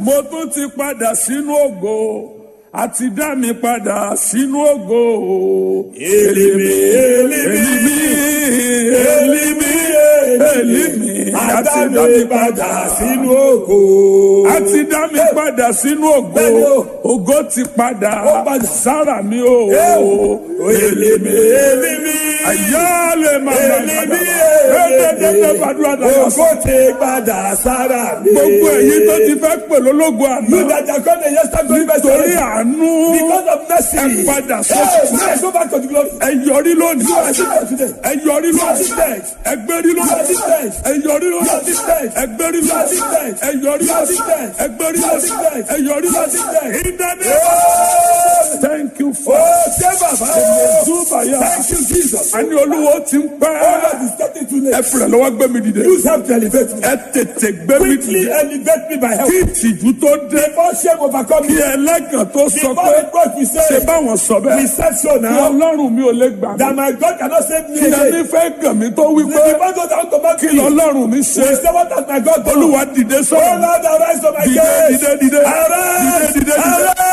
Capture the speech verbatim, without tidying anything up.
mo tún ti padà sínú ògo àti dá mi padà sínú ògo. Elimi, elimi, elimi, elimi, àti dá mi padà sínú ògo. àti dá mi padà sínú ògo. Ògo ti padà sára mi o. Elimi, elimi, ayálè màmá elimi, ẹ̀ẹ́dẹ́gbẹ́ gbàdúrà dáadáa. ògo ti padà sára mi. Gbogbo èyí tó ti fẹ́ pè lólógo àná. You that are called the yesterday best. Nítorí àánú. Because of mercy. Ẹ padà Hey, sọ́sì. let's go back to the glory. Ẹ yọrí lónìí. You are seated today. Ẹ yọrí You are lónìí. seated. Ẹ gbérí You are lónìí. seated. Ẹ yọrí You are lónìí. seated. Ẹ gbérí You are lónìí. seated. Ẹ yọrí You are lónìí. seated. Ẹ gbérí You are lónìí. seated. Ẹ yọrí You are lónìí. seated. In the name. Oh, Thank you for. ṣé bàbá o. Zubaya. Thank you, Jesus. Àní Olúwo ti ń pẹ́. Oh, Lord, it's getting too Ẹ late. fìrẹ̀ lọ́wọ́ gbé mi dìde. Use help to elevate me. Ẹ tètè gbé mi Quickly dìde. elevate me by help. Kí ìtìjú tó dé. Before shame overcome Kí me. ẹlẹ́gàn tó sọ Before pé. the God we Ṣé say. báwọn sọ We bẹ́ẹ̀? said so Kí now. Ọlọ́run mi ò lè gbà mí. That my God cannot save me Kí ẹni again. fẹ́ gàn mí tó wí The pé. people go down to back Kí me. lọ́lọ́run mi ṣe. We say what has my God done? Olúwa dìde Oh sọ́run. Lord, arise on my Dìde case. dìde dìde. Arise. Dìde dìde dìde. Arise.